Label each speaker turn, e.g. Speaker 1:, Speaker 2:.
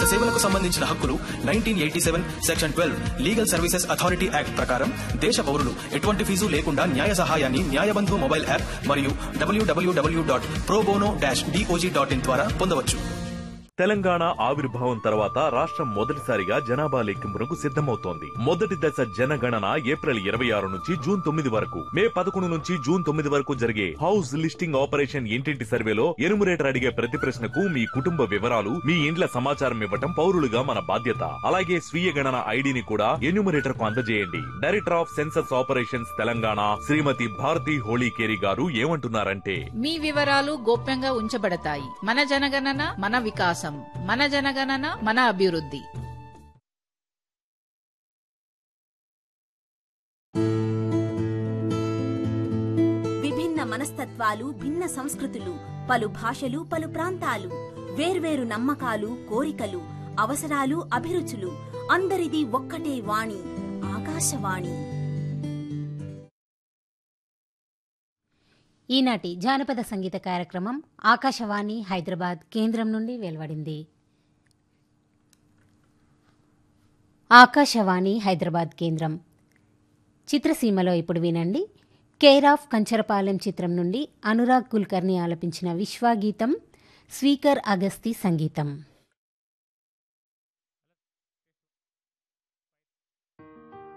Speaker 1: సేవలకు సంబంధించిన హక్కులు 1987 section 12 legal services authority act ప్రకారం దేశ పౌరులు ఎటువంటి ఫీజు లేకుండా న్యాయ సహాయాన్ని న్యాయబంధు మొబైల్ యాప్ మరియు www.probono-dog.in ద్వారా పొందవచ్చు.
Speaker 2: తెలంగాణ ఆవిర్భావం తర్వాత రాష్ట్రం మొదటిసారిగా జనాభా లెక్కింపునకు సిద్ధమవుతోంది. మొదటి దశ జనగణన ఏప్రిల్ 26 నుంచి జూన్ 9 వరకు, మే 11 నుంచి జూన్ 9 వరకు జరిగే హౌస్ లిస్టింగ్ ఆపరేషన్ ఇంటింటి సర్వేలో ఎనుమరేటర్ అడిగే ప్రతి ప్రశ్నకు మీ కుటుంబ వివరాలు, మీ ఇండ్ల సమాచారం ఇవ్వటం పౌరులుగా మన బాధ్యత. అలాగే స్వీయ గణన ఐడిని కూడా ఎన్యూమరేటర్ కు అందజేయండి. Director of census operations Telangana శ్రీమతి భారతి హోళీకేరి గారు ఏమంటున్నారంటే,
Speaker 3: మీ వివరాలు గోప్యంగా ఉంచబడతాయి. మన జనగణన మన వికాసం, మన జనగణన మన అభివృద్ధి.
Speaker 4: విభిన్న మనస్తత్వాలు, భిన్న సంస్కృతులు, పలు భాషలు, పలు ప్రాంతాలు, వేర్వేరు నమ్మకాలు, కోరికలు, అవసరాలు, అభిరుచులు, అందరిది ఒక్కటే వాణి, ఆకాశవాణి.
Speaker 5: ఈనాటి జానపద సంగీత కార్యక్రమం ఆకాశవాణి హైదరాబాద్ కేంద్రం నుండి వెలువడింది. ఆకాశవాణి హైదరాబాద్ కేంద్రం. చిత్రసీమలో ఇప్పుడు వినండి, కేర్ ఆఫ్ కంచరపాలెం చిత్రం నుండి అనురాగ్ కుల్కర్ని ఆలపించిన విశ్వగీతం, స్పీకర్ అగస్తి సంగీతం.